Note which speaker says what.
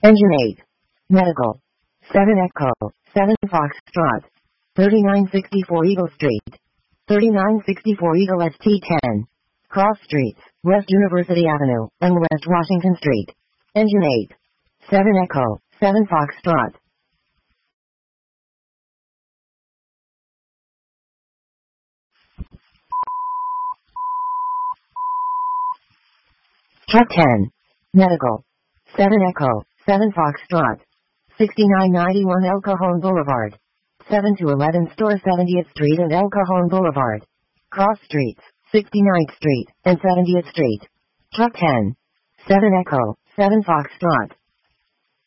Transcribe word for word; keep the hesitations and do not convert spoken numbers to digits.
Speaker 1: Engine eight. Medical. seven Echo, seven Foxtrot. thirty-nine sixty-four Eagle Street. thirty-nine sixty-four Eagle S T ten. Cross Streets, West University Avenue, and West Washington Street. Engine eight. seven Echo, seven Foxtrot. Truck ten. Medical. seven Echo, seven Foxtrot. sixty-nine ninety-one El Cajon Boulevard. seven to eleven Store seventieth Street and El Cajon Boulevard. Cross Streets, sixty-ninth Street and seventieth Street. Truck ten. seven Echo, seven Foxtrot.